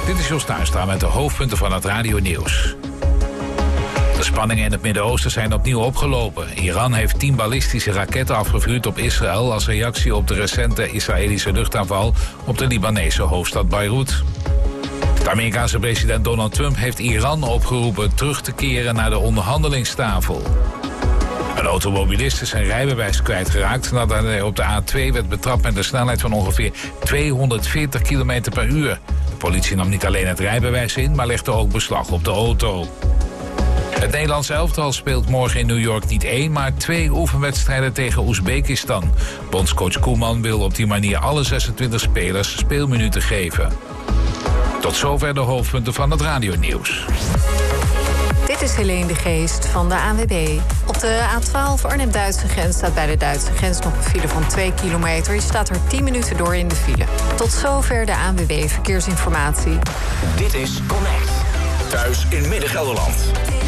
Dit is Jos Tuinstra met de hoofdpunten van het radionieuws. De spanningen in het Midden-Oosten zijn opnieuw opgelopen. Iran heeft 10 ballistische raketten afgevuurd op Israël als reactie op de recente Israëlische luchtaanval op de Libanese hoofdstad Beirut. De Amerikaanse president Donald Trump heeft Iran opgeroepen terug te keren naar de onderhandelingstafel. Een automobilist is zijn rijbewijs kwijtgeraakt nadat hij op de A2 werd betrapt met een snelheid van ongeveer 240 km per uur. De politie nam niet alleen het rijbewijs in, maar legde ook beslag op de auto. Het Nederlands elftal speelt morgen in New York niet 1, maar 2 oefenwedstrijden tegen Oezbekistan. Bondscoach Koeman wil op die manier alle 26 spelers speelminuten geven. Tot zover de hoofdpunten van het radionieuws. Dit is Helene de Geest van de ANWB. Op de A12 Arnhem-Duitse grens staat bij de Duitse grens nog een file van 2 kilometer. Je staat er 10 minuten door in de file. Tot zover de ANWB Verkeersinformatie. Dit is Connect. Thuis in Midden-Gelderland.